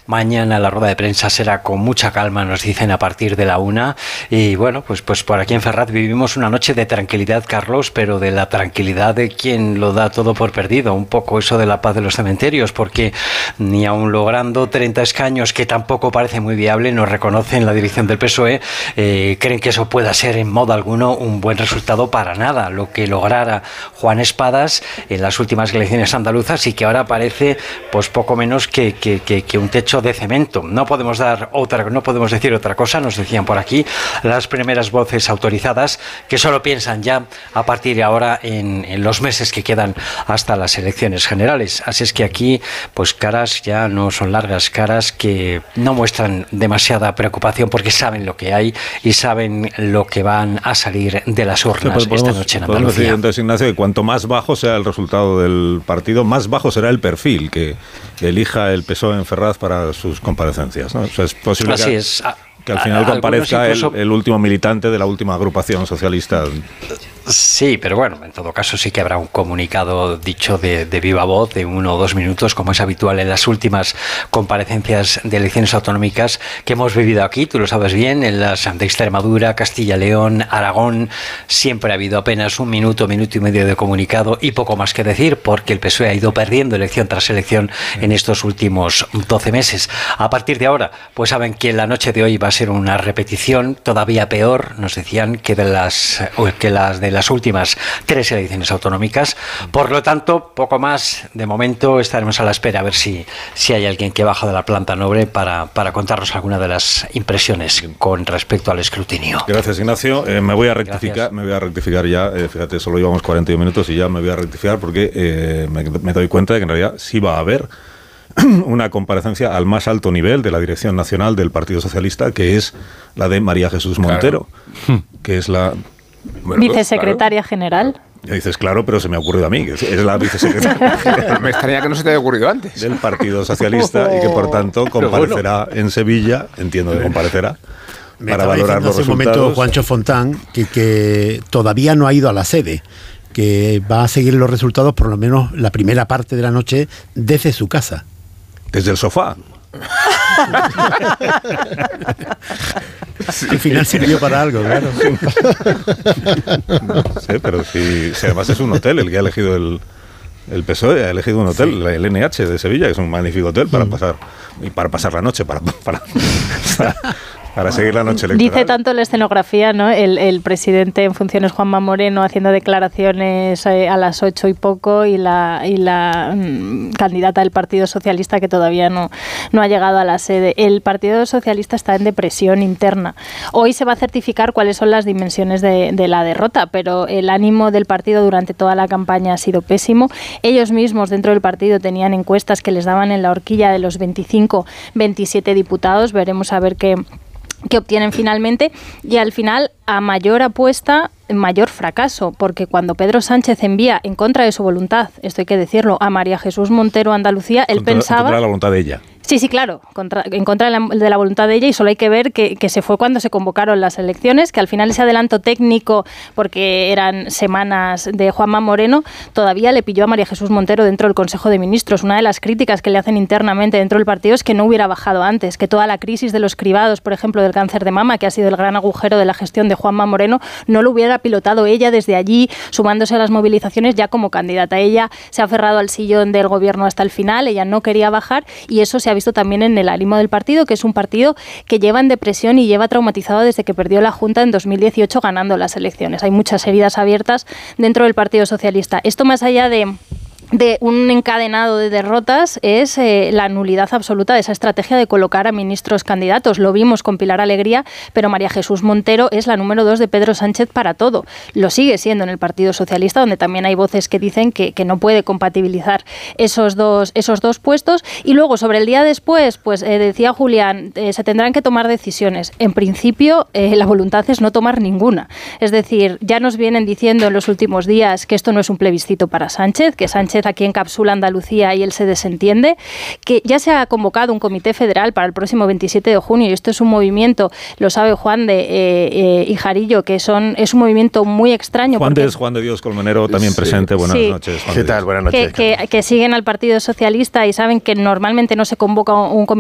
Mañana la rueda de prensa será con mucha calma, nos dicen, a partir de la 1. Y bueno, pues por aquí en Ferraz vivimos una noche de tranquilidad, Carlos, pero de la tranquilidad de quien lo da todo por perdido. Un poco eso de la paz de los cementerios, porque ni aun logrando 30 escaños, que tampoco parece muy viable, nos reconocen la dirección del PSOE, creen que eso pueda ser en modo alguno un buen resultado para nada. Lo que lograra Juan Espadas en las últimas elecciones andaluzas y que ahora parece pues poco menos que un techo de cemento. No podemos decir otra cosa, nos decían por aquí las primeras voces autorizadas, que solo piensan ya a partir de ahora en los meses que quedan hasta las elecciones generales. Así es que aquí pues caras ya no son largas, caras que no muestran demasiada preocupación porque saben lo que hay y saben lo que van a salir de las urnas esta noche en Andalucía. Podemos decir entonces, Ignacio, que cuanto más bajo sea el resultado del partido, más bajo será el perfil que elija el PSOE en Ferraz para sus comparecencias, ¿no? O sea, es posible que al final comparezca incluso el último militante de la última agrupación socialista. Sí, pero bueno, en todo caso sí que habrá un comunicado dicho de viva voz de 1 o 2 minutos, como es habitual en las últimas comparecencias de elecciones autonómicas que hemos vivido aquí, tú lo sabes bien, en las de Extremadura, Castilla y León, Aragón. Siempre ha habido apenas 1 minuto, minuto y medio de comunicado y poco más que decir, porque el PSOE ha ido perdiendo elección tras elección en estos últimos 12 meses. A partir de ahora, pues saben que la noche de hoy va a ser una repetición todavía peor, nos decían, que de las de las últimas 3 elecciones autonómicas. Por lo tanto, poco más. De momento estaremos a la espera a ver si hay alguien que baja de la planta noble para contarnos alguna de las impresiones con respecto al escrutinio. Gracias, Ignacio. Me voy a rectificar ya. Fíjate, solo llevamos 41 minutos y ya me voy a rectificar porque me doy cuenta de que en realidad sí va a haber una comparecencia al más alto nivel de la dirección nacional del Partido Socialista, que es la de María Jesús Montero, que es la vicesecretaria general. Ya dices, claro, pero se me ha ocurrido a mí, que es la vicesecretaria. Me extraña que no se te haya ocurrido antes. Del Partido Socialista y que, por tanto, comparecerá en Sevilla, entiendo que comparecerá, para valorar los resultados. Hace un momento Juancho Fontán que todavía no ha ido a la sede, que va a seguir los resultados por lo menos la primera parte de la noche desde su casa. Desde el sofá. Al final sirvió para algo, claro. No sé, pero si además es un hotel el que ha elegido el PSOE, ha elegido un hotel, el NH de Sevilla, que es un magnífico hotel para pasar la noche, para seguir la noche electoral. Dice tanto la escenografía, ¿no? El presidente en funciones, Juanma Moreno, haciendo declaraciones a las 8 y poco, y la candidata del Partido Socialista que todavía no ha llegado a la sede. El Partido Socialista está en depresión interna. Hoy se va a certificar cuáles son las dimensiones de la derrota, pero el ánimo del partido durante toda la campaña ha sido pésimo. Ellos mismos dentro del partido tenían encuestas que les daban en la horquilla de los 25, 27 diputados. Veremos a ver qué obtienen finalmente, y al final, a mayor apuesta, mayor fracaso, porque cuando Pedro Sánchez envía en contra de su voluntad, esto hay que decirlo, a María Jesús Montero a Andalucía, él pensaba... Contra la voluntad de ella. Sí, claro, en contra de la voluntad de ella, y solo hay que ver que se fue cuando se convocaron las elecciones, que al final ese adelanto técnico, porque eran semanas de Juanma Moreno, todavía le pilló a María Jesús Montero dentro del Consejo de Ministros. Una de las críticas que le hacen internamente dentro del partido es que no hubiera bajado antes, que toda la crisis de los cribados, por ejemplo, del cáncer de mama, que ha sido el gran agujero de la gestión de Juanma Moreno, no lo hubiera pilotado ella desde allí, sumándose a las movilizaciones ya como candidata. Ella se ha aferrado al sillón del gobierno hasta el final, ella no quería bajar, y eso se ha visto también en el ánimo del partido, que es un partido que lleva en depresión y lleva traumatizado desde que perdió la Junta en 2018 ganando las elecciones. Hay muchas heridas abiertas dentro del Partido Socialista. Esto, más allá de un encadenado de derrotas, es la nulidad absoluta de esa estrategia de colocar a ministros candidatos. Lo vimos con Pilar Alegría, pero María Jesús Montero es la número 2 de Pedro Sánchez para todo. Lo sigue siendo en el Partido Socialista, donde también hay voces que dicen que no puede compatibilizar esos dos puestos. Y luego, sobre el día después, pues decía Julián, se tendrán que tomar decisiones. En principio, la voluntad es no tomar ninguna. Es decir, ya nos vienen diciendo en los últimos días que esto no es un plebiscito para Sánchez, que Sánchez aquí encapsula Andalucía y él se desentiende, que ya se ha convocado un comité federal para el próximo 27 de junio, y esto es un movimiento, lo sabe Juan de Hijarillo, que es un movimiento muy extraño. Juan de Dios Colmenero también presente. Buenas noches. ¿Qué tal? Buenas noches. Que siguen al Partido Socialista y saben que normalmente no se convoca un comité